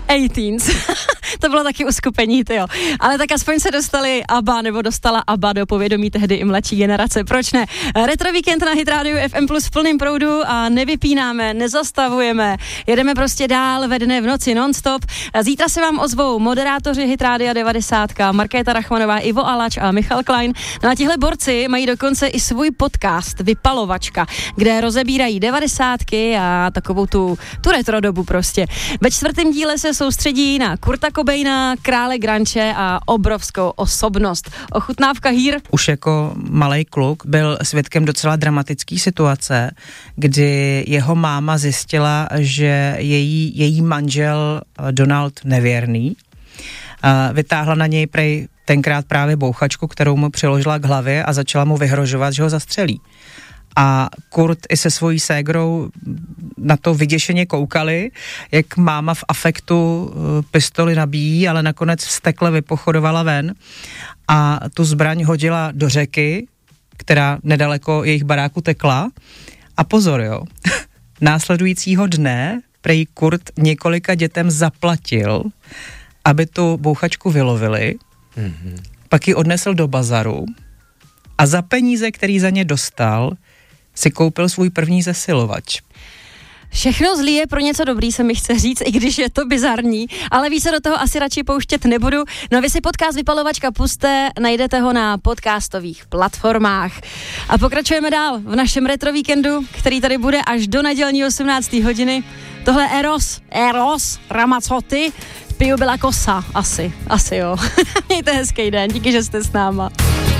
18. To bylo taky uskupení, tyjo. Ale tak aspoň se dostala ABBA do povědomí tehdy i mladší generace. Proč ne? Retro Víkend na Hit Radio FM Plus v plném proudu a nevypínáme, nezastavujeme. Jedeme prostě dál ve dne v noci non-stop. Zítra se vám ozvou moderátoři Hit Radia 90, Markéta Rachmanová, Ivo Alač a Michal Klein. No a tihle borci mají dokonce i svůj podcast Vypalovačka, kde rozebírají 90 a takovou tu retro dobu prostě. Ve 4. díle se soustředí na Kurta Cobaina, krále grunge a obrovskou osobnost. Ochutnávka hýr. Už jako malej kluk byl svědkem docela dramatické situace, kdy jeho máma zjistila, že její manžel Donald nevěrný vytáhla na něj prej tenkrát právě bouchačku, kterou mu přiložila k hlavě a začala mu vyhrožovat, že ho zastřelí. A Kurt i se svojí ségrou na to vyděšeně koukali, jak máma v afektu pistoli nabíjí, ale nakonec vztekle vypochodovala ven a tu zbraň hodila do řeky, která nedaleko jejich baráku tekla. A pozor, jo, následujícího dne prej Kurt několika dětem zaplatil, aby tu bouchačku vylovili, pak ji odnesl do bazaru a za peníze, který za ně dostal, si koupil svůj první zesilovač. Všechno zlý je pro něco dobrý, se mi chce říct, i když je to bizarní, ale víc se do toho asi radši pouštět nebudu. No vy si podcast Vypalovačka puste, najdete ho na podcastových platformách. A pokračujeme dál v našem retro víkendu, který tady bude až do nedělní 18. hodiny. Tohle Eros Ramazzotti, Piju byla kosa, asi jo. Mějte hezký den, díky, že jste s náma.